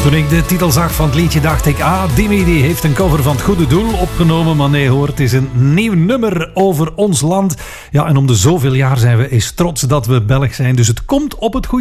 Toen ik de titel zag van het liedje dacht ik, Dimi die heeft een cover van het goede doel opgenomen. Maar nee hoor, het is een nieuw nummer over ons land. Ja, en om de zoveel jaar zijn we eens trots dat we Belg zijn. Dus het komt op het goede